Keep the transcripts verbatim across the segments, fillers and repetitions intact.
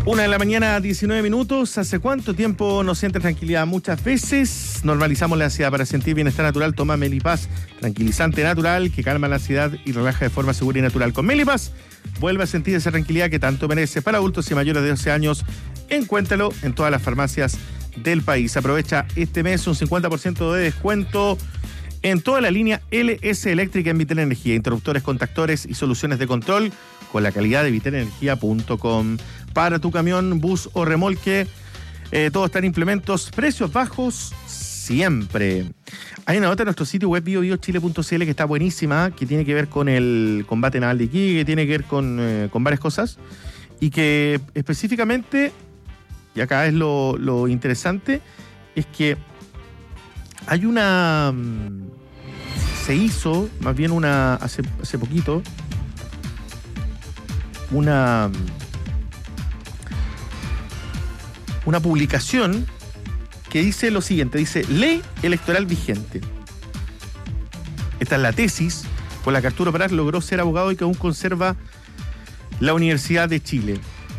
Una de la mañana, diecinueve minutos. ¿Hace cuánto tiempo no sientes tranquilidad? Muchas veces. Normalizamos la ansiedad. Para sentir bienestar natural, toma Melipaz, tranquilizante natural que calma la ansiedad y relaja de forma segura y natural. Con Melipaz, vuelve a sentir esa tranquilidad que tanto mereces. Para adultos y mayores de doce años, encuéntralo en todas las farmacias del país. Aprovecha este mes un cincuenta por ciento de descuento en toda la línea L S eléctrica en Vitel Energía. Interruptores, contactores y soluciones de control con la calidad de vitel energía punto com. Para tu camión, bus o remolque, eh, todo está en implementos, precios bajos siempre. Hay una nota en nuestro sitio web bio bio chile punto c l que está buenísima, que tiene que ver con el combate naval de Iquique, que tiene que ver con, eh, con varias cosas, y que específicamente, y acá es lo, lo interesante, es que hay una... se hizo, más bien una hace, hace poquito, una... una publicación que dice lo siguiente, dice Ley Electoral Vigente. Esta es la tesis con la que Arturo Prat logró ser abogado y que aún conserva la Universidad de Chile.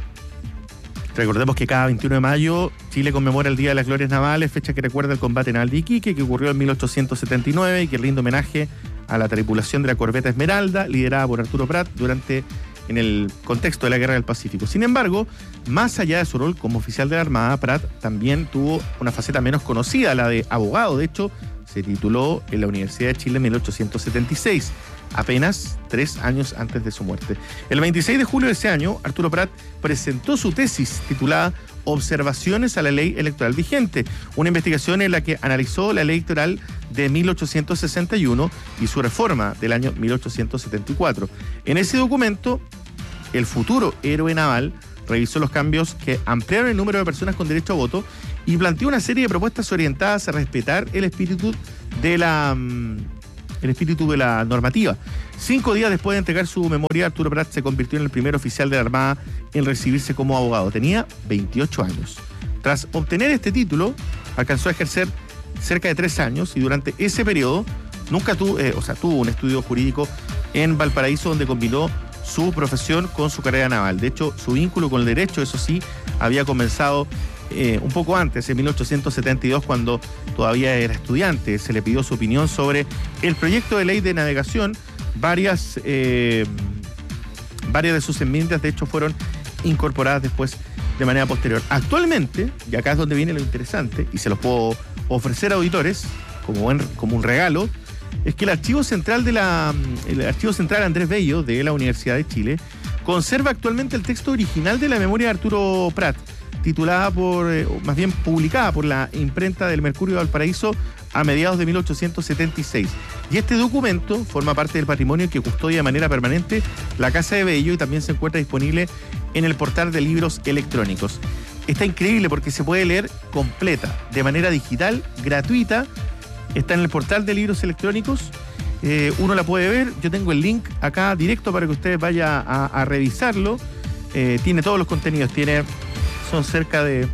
Recordemos que cada veintiuno de mayo Chile conmemora el Día de las Glorias Navales, fecha que recuerda el combate naval de Iquique, que ocurrió en mil ochocientos setenta y nueve y que rinde homenaje a la tripulación de la corbeta Esmeralda, liderada por Arturo Prat durante en el contexto de la Guerra del Pacífico. Sin embargo, más allá de su rol como oficial de la Armada, Prat también tuvo una faceta menos conocida, la de abogado. De hecho, se tituló en la Universidad de Chile en mil ochocientos setenta y seis, apenas tres años antes de su muerte. El veintiséis de julio de ese año, Arturo Prat presentó su tesis titulada Observaciones a la Ley Electoral Vigente, una investigación en la que analizó la ley electoral de mil ochocientos sesenta y uno y su reforma del año mil ochocientos setenta y cuatro. En ese documento, el futuro héroe naval revisó los cambios que ampliaron el número de personas con derecho a voto y planteó una serie de propuestas orientadas a respetar el espíritu de la... el espíritu de la normativa. Cinco días después de entregar su memoria, Arturo Prat se convirtió en el primer oficial de la Armada en recibirse como abogado. Tenía veintiocho años. Tras obtener este título, alcanzó a ejercer cerca de tres años y durante ese periodo nunca tuvo, eh, o sea, tuvo un estudio jurídico en Valparaíso donde combinó su profesión con su carrera naval. De hecho, su vínculo con el derecho, eso sí, había comenzado Eh, un poco antes, en mil ochocientos setenta y dos, cuando todavía era estudiante. Se le pidió su opinión sobre el proyecto de ley de navegación. Varias, eh, varias de sus enmiendas, de hecho, fueron incorporadas después de manera posterior. Actualmente, y acá es donde viene lo interesante, y se los puedo ofrecer a auditores como, buen, como un regalo, es que el archivo central de la, el archivo central Andrés Bello de la Universidad de Chile conserva actualmente el texto original de la memoria de Arturo Prat, titulada por, eh, más bien publicada por la imprenta del Mercurio de Valparaíso a mediados de mil ochocientos setenta y seis. Y este documento forma parte del patrimonio que custodia de manera permanente la Casa de Bello y también se encuentra disponible en el portal de libros electrónicos. Está increíble porque se puede leer completa, de manera digital, gratuita. Está en el portal de libros electrónicos. Eh, uno la puede ver. Yo tengo el link acá directo para que ustedes vayan a, a revisarlo. Eh, tiene todos los contenidos. Tiene... Son cerca de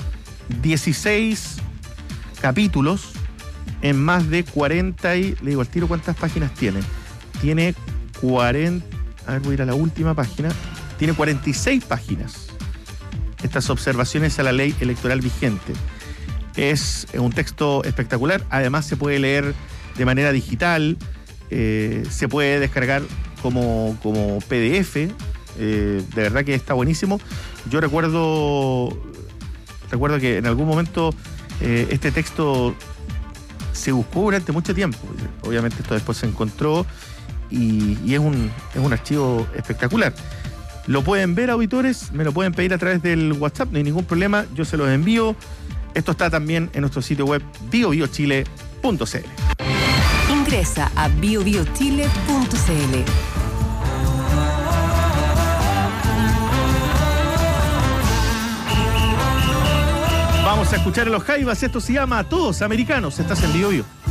dieciséis capítulos en más de cuarenta y... Le digo al tiro cuántas páginas tiene. Tiene cuarenta... A ver, voy a ir a la última página. Tiene cuarenta y seis páginas. Estas observaciones a la ley electoral vigente. Es un texto espectacular. Además se puede leer de manera digital. Eh, se puede descargar como, como P D F. Eh, de verdad que está buenísimo. Yo recuerdo recuerdo que en algún momento eh, este texto se buscó durante mucho tiempo. Obviamente esto después se encontró y, y es un es un archivo espectacular. Lo pueden ver, auditores, me lo pueden pedir a través del WhatsApp, no hay ningún problema, yo se los envío. Esto está también en nuestro sitio web bio bio chile punto c l. Ingresa a bio bio chile punto c l. Vamos a escuchar a los Jaivas, esto se llama Todos Americanos, estás en Bio Bio.